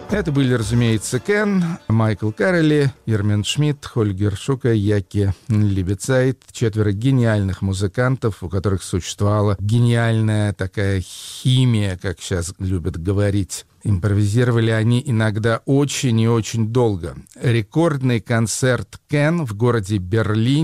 Это были, разумеется, Кен, Майкл Каррелли, Ирмин Шмидт, Хольгер Шука, Яки Либецайт. 4 гениальных музыкантов, у которых существовала гениальная такая химия, как сейчас любят говорить. Импровизировали они иногда очень и очень долго. Рекордный концерт Кен в городе Берлине